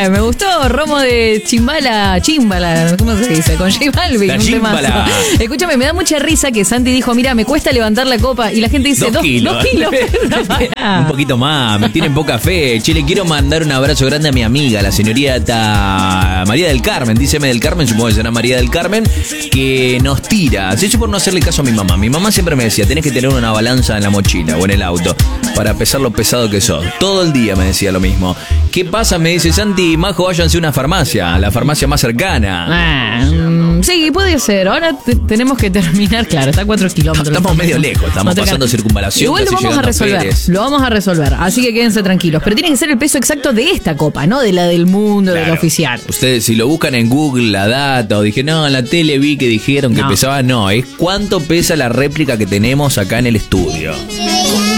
Me gustó. Romo de Chimbala, ¿cómo se dice? Con J Balvin. La Chimbala. Escúchame, me da mucha risa que Santi dijo, mira, me cuesta levantar la copa. Y la gente dice, 2 kilos. Un poquito más, me tienen poca fe. Che, le quiero mandar un abrazo grande a mi amiga, la señorita María del Carmen. Díceme del Carmen, supongo que será María del Carmen, que nos tira. Se hizo por no hacerle caso a mi mamá. Mi mamá siempre me decía, tenés que tener una balanza en la mochila o en el auto para pesar lo pesado que sos. Todo el día me decía lo mismo. ¿Qué pasa? Me dice Santi, Majo, váyanse a una farmacia, la farmacia más cercana. Sí, puede ser. Ahora tenemos que terminar, claro, está a 4 kilómetros. Estamos medio lejos, estamos pasando circunvalación. Igual lo vamos a resolver, así que quédense tranquilos. Pero tiene que ser el peso exacto de esta copa, no de la del mundo, claro, de la oficial. Ustedes, si lo buscan en Google, la data, o dije, no, en la tele vi que dijeron que pesaba, no, es cuánto pesa la réplica que tenemos acá en el estudio.